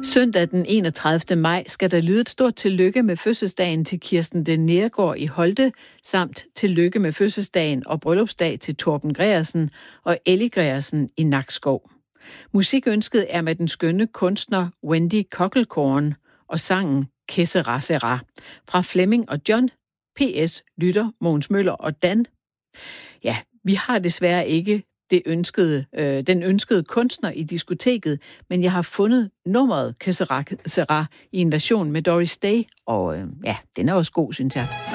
Søndag den 31. maj skal der lyde et stort tillykke med fødselsdagen til Kirsten den Neergaard i Holte, samt tillykke med fødselsdagen og bryllupsdag til Torben Gregersen og Ellie Gregersen i Nakskov. Musikønsket er med den skønne kunstner Wendy Cocklecorn og sangen Kessera Sera fra Flemming og John, PS Lytter, Mogens Møller og Dan. Ja, vi har desværre ikke den ønskede kunstner i diskoteket, men jeg har fundet nummeret Kessera Sera i en version med Doris Day, og den er også god, synes jeg.